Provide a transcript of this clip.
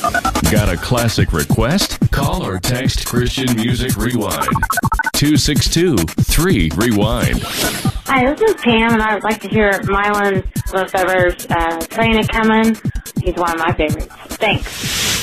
Got a classic request? Call or text Christian Music Rewind. 262-3-REWIND. Hi, this is Pam, and I would like to hear Mylan's Lefebvre's Train A Comin'. He's one of my favorites. Thanks.